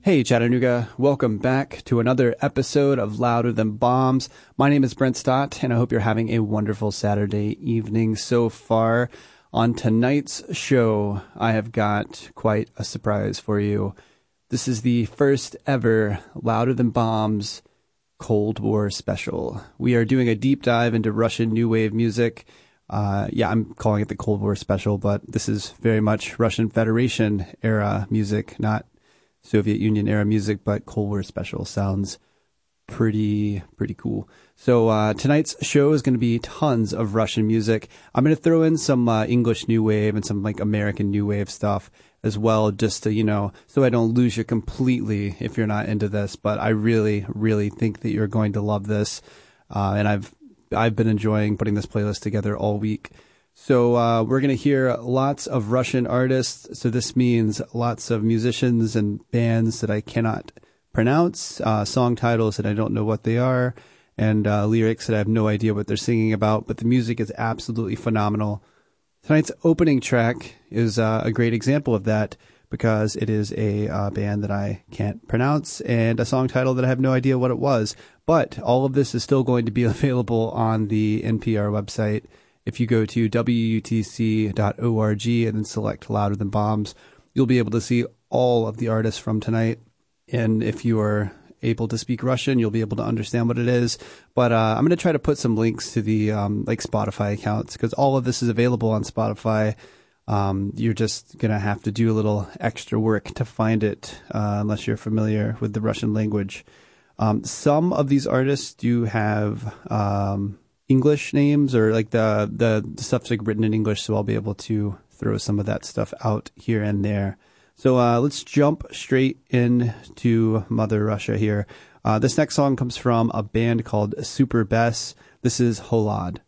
Hey Chattanooga, welcome back to another episode of Louder Than Bombs. My name is Brent Stott, and I hope you're having a wonderful Saturday evening so far. On tonight's show, I have got quite a surprise for you. This is the first ever Louder Than Bombs Cold War special. We are doing a deep dive into Russian New Wave music. I'm calling it the Cold War special, but this is very much Russian Federation era music, not Soviet Union era music, but Cold War special sounds pretty cool. So tonight's show is going to be tons of Russian music. I'm going to throw in some English New Wave and some like American New Wave stuff as well, just to, so I don't lose you completely if you're not into this. But I really think that you're going to love this. And I've been enjoying putting this playlist together all week. So we're going to hear lots of Russian artists. So this means lots of musicians and bands that I cannot pronounce, song titles that I don't know what they are, and lyrics that I have no idea what they're singing about. But the music is absolutely phenomenal. Tonight's opening track is a great example of that because it is a band that I can't pronounce and a song title that I have no idea what it was. But all of this is still going to be available on the NPR website. If you go to WUTC.org and then select Louder Than Bombs, you'll be able to see all of the artists from tonight. And if you are able to speak Russian, you'll be able to understand what it is. But I'm going to try to put some links to the Spotify accounts because all of this is available on Spotify. You're just going to have to do a little extra work to find it unless you're familiar with the Russian language. Some of these artists do have English names or like the stuff's like written in English, so I'll be able to throw some of that stuff out here and there. So let's jump straight into Mother Russia here. This next song comes from a band called Super Bess. This is Holod.